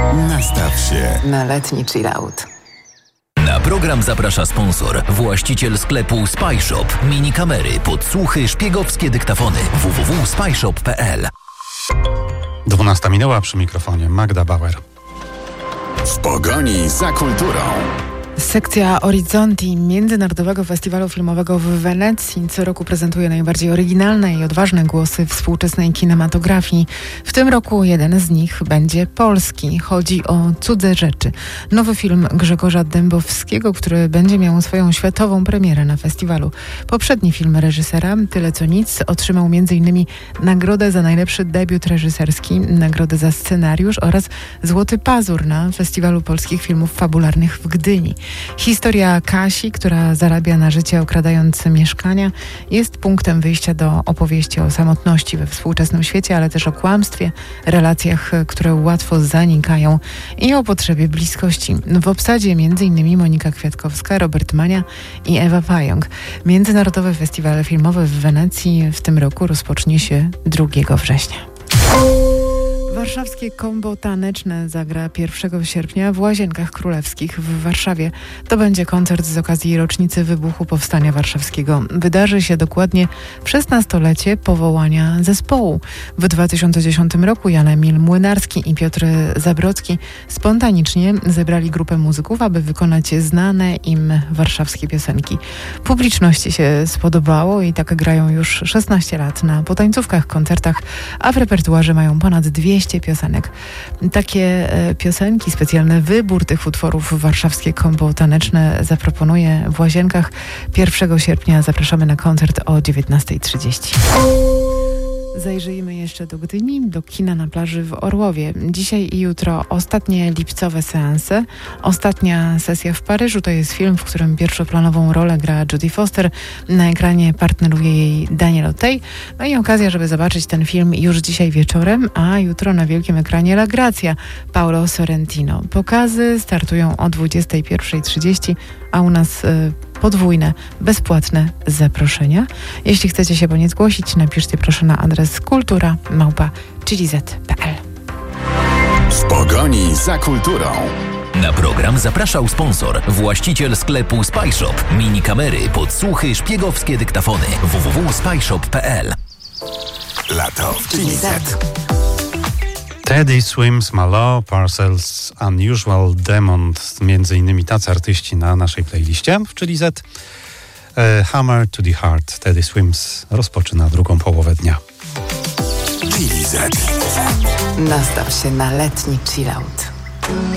Nastaw się na letni chillout. Na program zaprasza sponsor, właściciel sklepu Spyshop. Mini kamery, podsłuchy, szpiegowskie dyktafony. www.spyshop.pl. 12 minęła, przy mikrofonie Magda Bauer. W pogoni za kulturą. Sekcja Orizzonti Międzynarodowego Festiwalu Filmowego w Wenecji co roku prezentuje najbardziej oryginalne i odważne głosy współczesnej kinematografii. W tym roku jeden z nich będzie polski. Chodzi o Cudze rzeczy. Nowy film Grzegorza Dębowskiego, który będzie miał swoją światową premierę na festiwalu. Poprzedni film reżysera, Tyle co nic, otrzymał m.in. nagrodę za najlepszy debiut reżyserski, nagrodę za scenariusz oraz Złoty Pazur na Festiwalu Polskich Filmów Fabularnych w Gdyni. Historia Kasi, która zarabia na życie okradając mieszkania, jest punktem wyjścia do opowieści o samotności we współczesnym świecie, ale też o kłamstwie, relacjach, które łatwo zanikają i o potrzebie bliskości. W obsadzie m.in. Monika Kwiatkowska, Robert Mania i Ewa Pająk. Międzynarodowy Festiwal Filmowy w Wenecji w tym roku rozpocznie się 2 września. Warszawskie Kombo Taneczne zagra 1 sierpnia w Łazienkach Królewskich w Warszawie. To będzie koncert z okazji rocznicy wybuchu Powstania Warszawskiego. Wydarzy się dokładnie w 16-lecie powołania zespołu. W 2010 roku Jan Emil Młynarski i Piotr Zabrodzki spontanicznie zebrali grupę muzyków, aby wykonać znane im warszawskie piosenki. Publiczności się spodobało i tak grają już 16 lat na potańcówkach, koncertach, a w repertuarze mają ponad 200 piosenek. Takie piosenki, specjalny wybór tych utworów warszawskie Kombo Taneczne zaproponuje w Łazienkach. 1 sierpnia zapraszamy na koncert o 19:30. Zajrzyjmy jeszcze do Gdyni, do kina na plaży w Orłowie. Dzisiaj i jutro ostatnie lipcowe seanse. Ostatnia sesja w Paryżu to jest film, w którym pierwszoplanową rolę gra Jodie Foster. Na ekranie partneruje jej Daniel Otey. No i okazja, żeby zobaczyć ten film już dzisiaj wieczorem, a jutro na wielkim ekranie La Grazia Paolo Sorrentino. Pokazy startują o 21:30, a u nas podwójne, bezpłatne zaproszenia. Jeśli chcecie się po nie zgłosić, napiszcie proszę na adres kultura@chiliz.pl. W pogoni za kulturą. Na program zapraszał sponsor, właściciel sklepu Spyshop. Mini kamery, podsłuchy, szpiegowskie dyktafony. www.spyshop.pl. Lato w Chiliz. Teddy Swims, Malo, Parcels, Unusual Demon, między innymi tacy artyści na naszej playliście w Chiliz. Hammer to the Heart, Teddy Swims rozpoczyna drugą połowę dnia. Chiliz. Nastaw się na letni chillout.